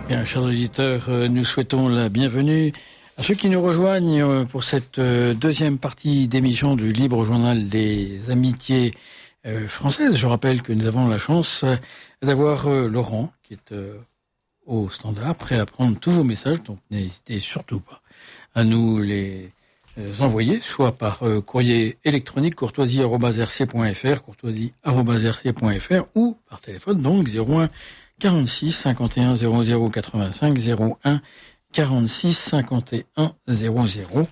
Bien, chers auditeurs, nous souhaitons la bienvenue à ceux qui nous rejoignent pour cette deuxième partie d'émission du Libre Journal des Amitiés françaises. Je rappelle que nous avons la chance d'avoir Laurent qui est au standard, prêt à prendre tous vos messages, donc n'hésitez surtout pas à nous les envoyer, soit par courrier électronique courtoisie@rc.fr, courtoisie@rc.fr, ou par téléphone, donc 01 46 51 00 85, 01 46 51 00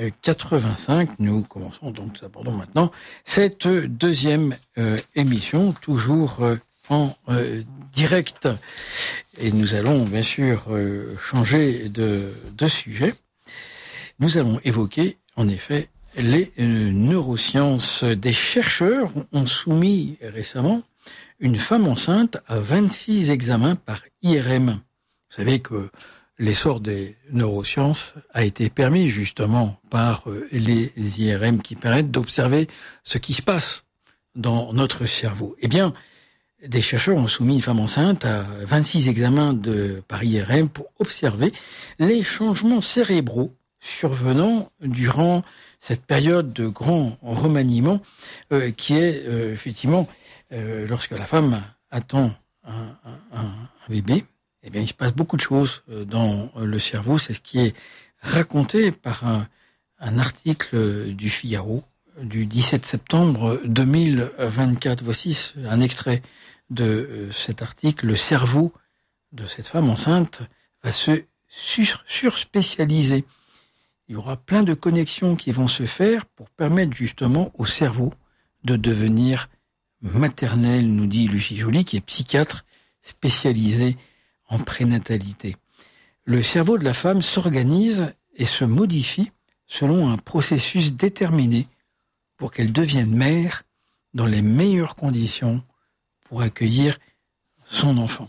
85. Nous commençons donc, nous abordons maintenant cette deuxième émission, toujours en direct. Et nous allons bien sûr changer de sujet. Nous allons évoquer en effet les neurosciences. Des chercheurs ont soumis récemment une femme enceinte à 26 examens par IRM. Vous savez que l'essor des neurosciences a été permis justement par les IRM qui permettent d'observer ce qui se passe dans notre cerveau. Eh bien, des chercheurs ont soumis une femme enceinte à 26 examens par IRM pour observer les changements cérébraux survenant durant cette période de grand remaniement qui est effectivement lorsque la femme attend un bébé. Eh bien, il se passe beaucoup de choses dans le cerveau. C'est ce qui est raconté par un article du Figaro du 17 septembre 2024. Voici un extrait de cet article. Le cerveau de cette femme enceinte va se surspécialiser. Il y aura plein de connexions qui vont se faire pour permettre justement au cerveau de devenir maternel, nous dit Lucie Joly, qui est psychiatre spécialisée en prénatalité. Le cerveau de la femme s'organise et se modifie selon un processus déterminé pour qu'elle devienne mère dans les meilleures conditions pour accueillir son enfant.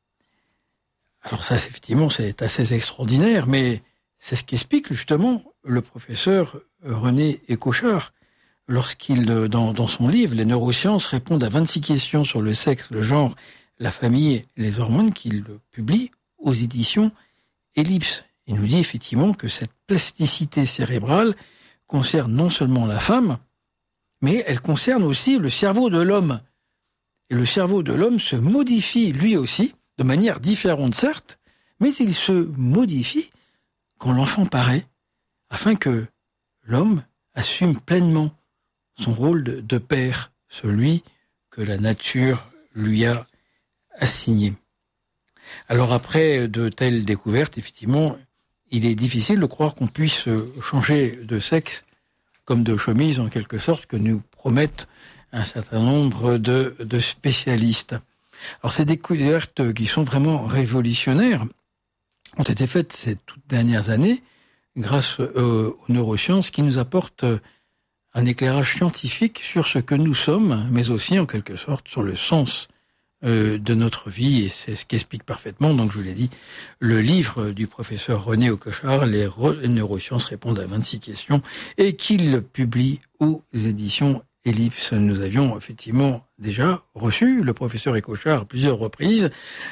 Alors ça, effectivement, c'est assez extraordinaire, mais c'est ce qu'explique justement le professeur René Écochard lorsqu'il, dans son livre « Les neurosciences répondent à 26 questions sur le sexe, le genre, la famille et les hormones » qu'il publie aux éditions Ellipse. Il nous dit effectivement que cette plasticité cérébrale concerne non seulement la femme, mais elle concerne aussi le cerveau de l'homme. Et le cerveau de l'homme se modifie lui aussi, de manière différente certes, mais il se modifie quand l'enfant paraît, afin que l'homme assume pleinement son rôle de père, celui que la nature lui a assigné. Alors après de telles découvertes, effectivement, il est difficile de croire qu'on puisse changer de sexe comme de chemise, en quelque sorte, que nous promettent un certain nombre de spécialistes. Alors ces découvertes qui sont vraiment révolutionnaires ont été faites ces toutes dernières années grâce aux neurosciences qui nous apportent un éclairage scientifique sur ce que nous sommes, mais aussi en quelque sorte sur le sens de notre vie, et c'est ce qu'explique parfaitement, donc je vous l'ai dit, le livre du professeur René Écochard, les neurosciences répondent à 26 questions, et qu'il publie aux éditions Ellipse. Nous avions effectivement déjà reçu le professeur Écochard à plusieurs reprises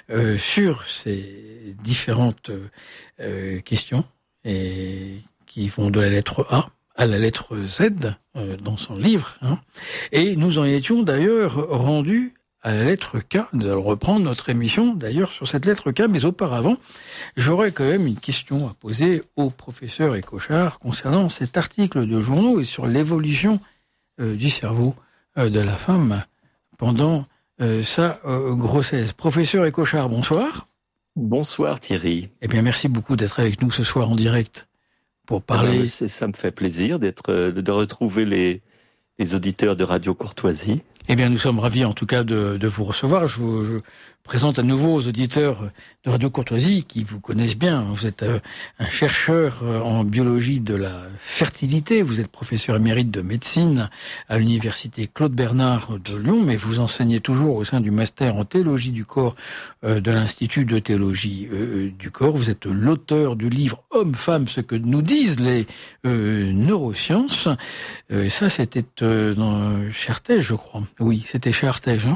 sur ces différentes questions, et qui vont de la lettre A à la lettre Z dans son livre, hein. Et nous en étions d'ailleurs rendus à la lettre K. Nous allons reprendre notre émission d'ailleurs sur cette lettre K, mais auparavant, j'aurais quand même une question à poser au professeur Écochard concernant cet article de journaux et sur l'évolution du cerveau de la femme pendant sa grossesse. Professeur Écochard, bonsoir. Bonsoir Thierry. Eh bien, merci beaucoup d'être avec nous ce soir en direct pour parler. Ça me fait plaisir de retrouver les auditeurs de Radio Courtoisie. Eh bien, nous sommes ravis en tout cas de vous recevoir. Je présente à nouveau aux auditeurs de Radio Courtoisie qui vous connaissent bien. Vous êtes un chercheur en biologie de la fertilité. Vous êtes professeur émérite de médecine à l'université Claude Bernard de Lyon, mais vous enseignez toujours au sein du master en théologie du corps de l'Institut de théologie du corps. Vous êtes l'auteur du livre Hommes-Femmes, ce que nous disent les neurosciences. Ça, c'était dans chez Artege, je crois. Oui, c'était chez Artege, hein ?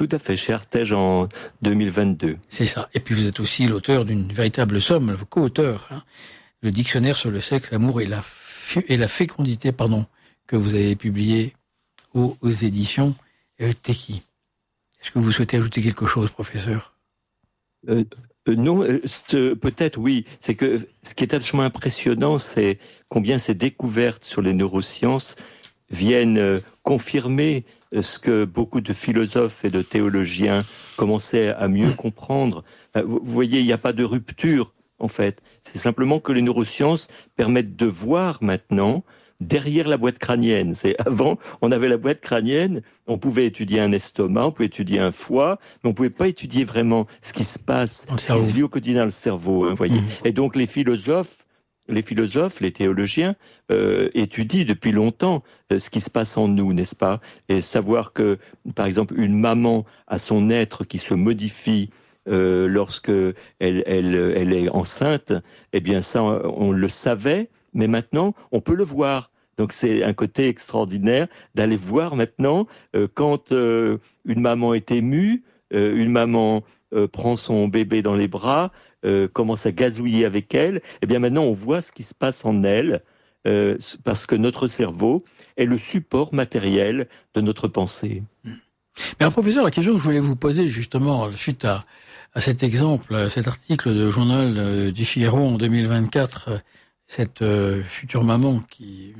Tout à fait, chez Artege en 2022. C'est ça. Et puis vous êtes aussi l'auteur d'une véritable somme, le co-auteur, le dictionnaire sur le sexe, l'amour et la fécondité, que vous avez publié aux éditions Teki. Est-ce que vous souhaitez ajouter quelque chose, professeur ? Non, peut-être oui. C'est que ce qui est absolument impressionnant, c'est combien ces découvertes sur les neurosciences viennent confirmer ce que beaucoup de philosophes et de théologiens commençaient à mieux comprendre. Vous voyez, il n'y a pas de rupture, en fait. C'est simplement que les neurosciences permettent de voir maintenant derrière la boîte crânienne. Avant, on avait la boîte crânienne, on pouvait étudier un estomac, on pouvait étudier un foie, mais on pouvait pas étudier vraiment ce qui se passe, ce qui se vit au quotidien dans le cerveau, vous voyez. Et donc les philosophes, les théologiens étudient depuis longtemps ce qui se passe en nous, n'est-ce pas? Et savoir que, par exemple, une maman a son être qui se modifie lorsque elle est enceinte, eh bien ça, on le savait, mais maintenant, on peut le voir. Donc c'est un côté extraordinaire d'aller voir maintenant quand une maman est émue, une maman prend son bébé dans les bras, commence à gazouiller avec elle. Eh bien maintenant, on voit ce qui se passe en elle parce que notre cerveau est le support matériel de notre pensée. Mais alors, professeur, la question que je voulais vous poser justement suite à cet exemple, à cet article de journal du Figaro en 2024. Cette future maman qui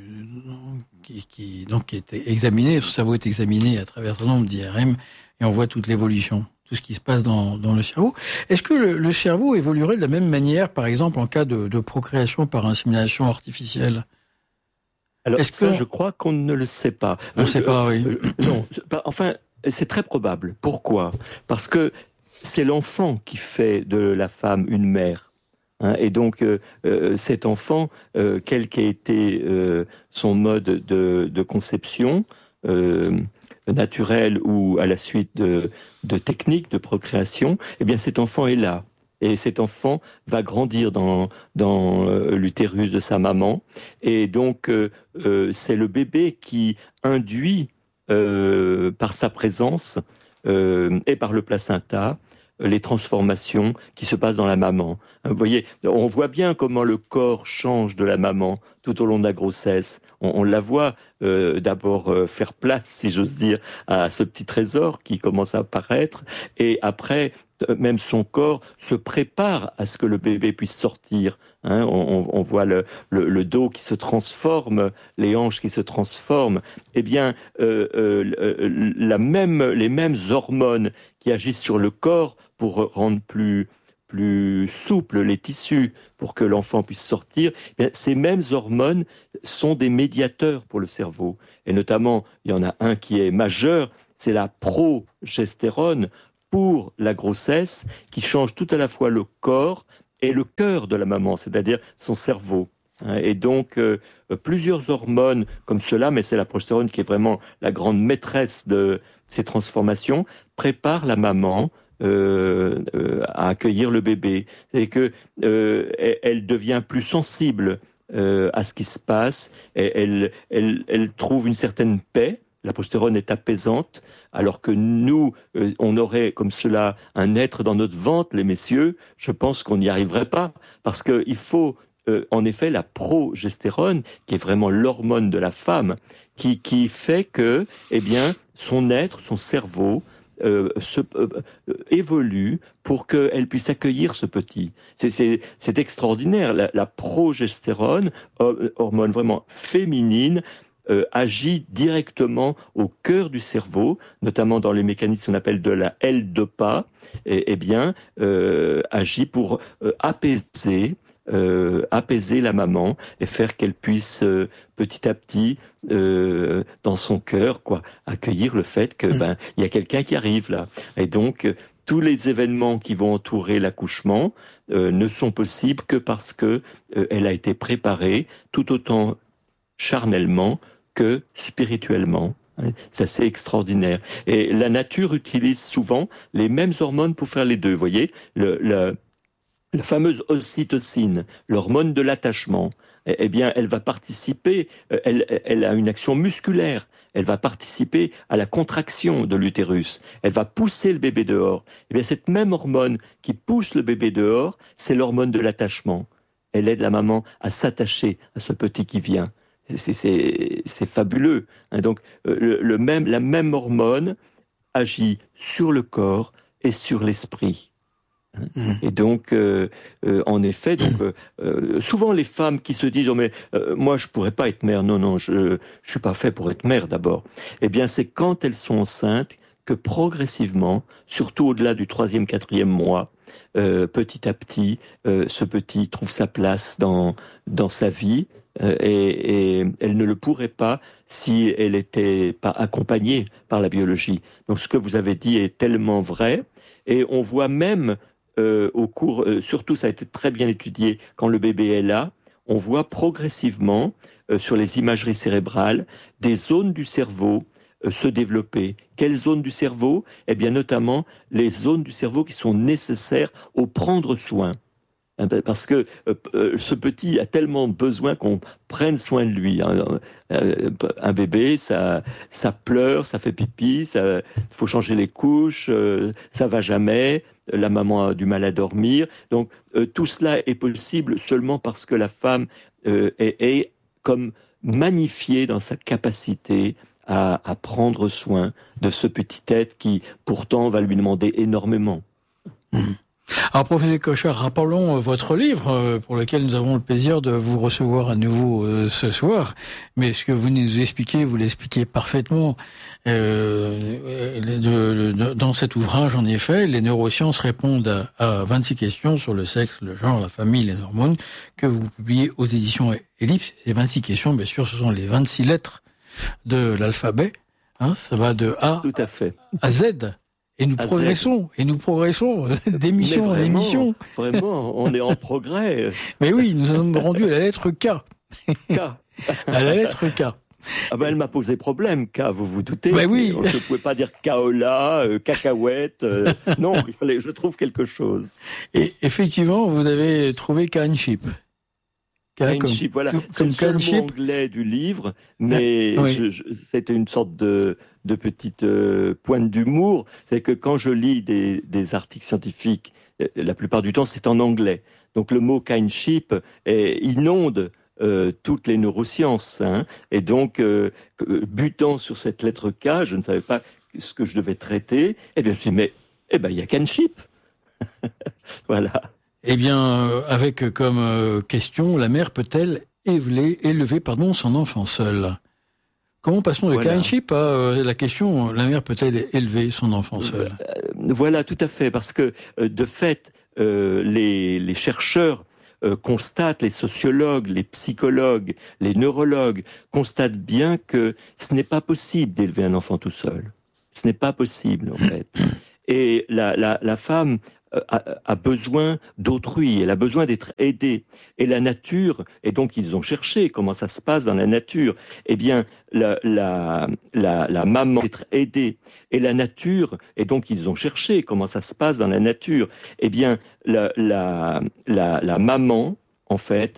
était examinée, son cerveau est examiné à travers un nombre d'IRM et on voit toute l'évolution, tout ce qui se passe dans le cerveau. Est-ce que le cerveau évoluerait de la même manière, par exemple, en cas de procréation par insémination artificielle ? Alors je crois qu'on ne le sait pas. On ne sait pas, oui. Non, enfin, c'est très probable. Pourquoi ? Parce que c'est l'enfant qui fait de la femme une mère. Et donc, cet enfant, quel qu'ait été son mode de conception, naturel ou à la suite de techniques de procréation, eh bien, cet enfant est là. Et cet enfant va grandir dans l'utérus de sa maman. Et donc, c'est le bébé qui induit, par sa présence et par le placenta, les transformations qui se passent dans la maman. Vous voyez, on voit bien comment le corps change de la maman tout au long de la grossesse. On la voit d'abord faire place, si j'ose dire, à ce petit trésor qui commence à apparaître, et après, même son corps se prépare à ce que le bébé puisse sortir. On voit le dos qui se transforme, les hanches qui se transforment. Eh bien, les mêmes hormones qui agissent sur le corps pour rendre plus souples les tissus pour que l'enfant puisse sortir, eh bien, ces mêmes hormones sont des médiateurs pour le cerveau. Et notamment, il y en a un qui est majeur, c'est la progestérone pour la grossesse, qui change tout à la fois le corps et le cœur de la maman, c'est-à-dire son cerveau. Et donc, plusieurs hormones comme cela, mais c'est la progestérone qui est vraiment la grande maîtresse de ces transformations, prépare la maman à accueillir le bébé. C'est que elle devient plus sensible à ce qui se passe, et elle trouve une certaine paix. La progestérone est apaisante, alors que nous, on aurait comme cela un être dans notre ventre, les messieurs, je pense qu'on n'y arriverait pas, parce que il faut en effet la progestérone, qui est vraiment l'hormone de la femme, qui fait que, eh bien, son être, son cerveau, évolue pour qu'elle puisse accueillir ce petit. C'est extraordinaire. La progestérone, hormone vraiment féminine, agit directement au cœur du cerveau, notamment dans les mécanismes qu'on appelle de la L-DOPA, et bien agit pour apaiser la maman et faire qu'elle puisse petit à petit dans son cœur accueillir le fait que il y a quelqu'un qui arrive là. Et donc tous les événements qui vont entourer l'accouchement ne sont possibles que parce que elle a été préparée tout autant charnellement que spirituellement. C'est assez extraordinaire. Et la nature utilise souvent les mêmes hormones pour faire les deux. Vous voyez, la fameuse ocytocine, l'hormone de l'attachement, eh bien, elle va participer, elle a une action musculaire. elle va participer à la contraction de l'utérus, elle va pousser le bébé dehors. Et bien cette même hormone qui pousse le bébé dehors, c'est l'hormone de l'attachement. Elle aide la maman à s'attacher à ce petit qui vient. C'est fabuleux. Donc la même hormone agit sur le corps et sur l'esprit. Et donc, en effet, souvent les femmes qui se disent moi je pourrais pas être mère, non, je suis pas fait pour être mère d'abord. Eh bien, c'est quand elles sont enceintes que progressivement, surtout au-delà du 3e, 4e mois, petit à petit, ce petit trouve sa place dans sa vie. Et elle ne le pourrait pas si elle n'était pas accompagnée par la biologie. Donc ce que vous avez dit est tellement vrai, et on voit même au cours, surtout ça a été très bien étudié quand le bébé est là, on voit progressivement sur les imageries cérébrales des zones du cerveau se développer. Quelles zones du cerveau ? Eh bien notamment les zones du cerveau qui sont nécessaires au prendre soin. Parce que ce petit a tellement besoin qu'on prenne soin de lui. Un bébé, ça pleure, ça fait pipi, il faut changer les couches, ça va jamais, la maman a du mal à dormir. Donc tout cela est possible seulement parce que la femme est comme magnifiée dans sa capacité à prendre soin de ce petit être qui pourtant va lui demander énormément. Alors, professeur Kocher, rappelons votre livre pour lequel nous avons le plaisir de vous recevoir à nouveau ce soir. Mais ce que vous nous expliquez, vous l'expliquez parfaitement. Dans cet ouvrage, en effet, les neurosciences répondent à 26 questions sur le sexe, le genre, la famille, les hormones, que vous publiez aux éditions Ellipse. Ces 26 questions, bien sûr, ce sont les 26 lettres de l'alphabet. Ça va de A Tout à fait. à Z. Et nous progressons d'émission en émission. Vraiment, on est en progrès. Mais oui, nous sommes rendus à la lettre K. K. À la lettre K. Ah ben, elle m'a posé problème, K, vous vous doutez. Ben oui. Je ne pouvais pas dire kaola, cacahuète. Non, il fallait que je trouve quelque chose. Et effectivement, vous avez trouvé Kinship. Kinship, voilà. C'est le seul mot anglais du livre, mais c'était une sorte de petite pointe d'humour. C'est que quand je lis des articles scientifiques, la plupart du temps, c'est en anglais. Donc le mot kinship inonde toutes les neurosciences. Et donc, butant sur cette lettre K, je ne savais pas ce que je devais traiter. Eh bien, je me suis dit, il y a kinship. Voilà. Eh bien, avec comme question, la mère peut-elle élever son enfant seul ? Comment passons de kinship à la question, la mère peut-elle élever son enfant seul ? Voilà, tout à fait, parce que de fait, les chercheurs constatent, les sociologues, les psychologues, les neurologues constatent bien que ce n'est pas possible d'élever un enfant tout seul. Ce n'est pas possible, en fait. Et la femme a besoin d'autrui, elle a besoin d'être aidée. Et la nature, et donc ils ont cherché comment ça se passe dans la nature, eh bien la maman d'être aidée. Et la nature, et donc ils ont cherché comment ça se passe dans la nature, eh bien la maman, en fait,